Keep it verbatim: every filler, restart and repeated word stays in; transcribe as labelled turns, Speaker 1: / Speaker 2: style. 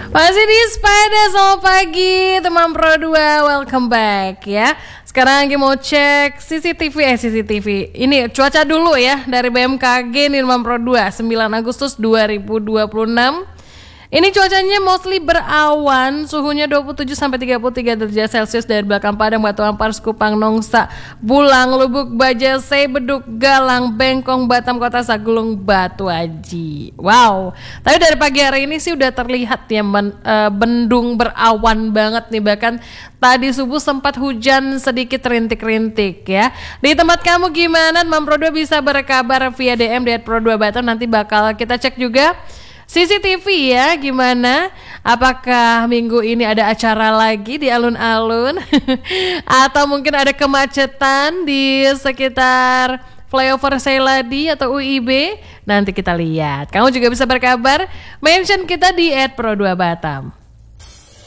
Speaker 1: Masih di Sepeda, selamat pagi teman Pro dua, welcome back ya. Sekarang lagi mau cek C C T V, eh C C T V. Ini cuaca dulu ya dari B M K G nih teman Pro dua, sembilan Agustus dua ribu dua puluh enam. Ini cuacanya mostly berawan, suhunya dua puluh tujuh sampai tiga puluh tiga derajat Celcius dari belakang Padang, Batu Ampar, Kupang, Nongsa, Bulang, Lubuk, Bajasei, Beduk, Galang, Bengkong, Batam, Kota Sagulung, Batu Aji. Wow, tapi dari pagi hari ini sih udah terlihat ya men, uh, bendung berawan banget nih. Bahkan tadi subuh sempat hujan sedikit rintik-rintik ya. Di tempat kamu gimana? Mam Pro dua bisa berkabar via D M di at Pro dua Batam. Nanti bakal kita cek juga C C T V ya, gimana? Apakah minggu ini ada acara lagi di alun-alun? Atau mungkin ada kemacetan di sekitar flyover Seyladi atau U I B? Nanti kita lihat. Kamu juga bisa berkabar, mention kita di at Pro dua Batam.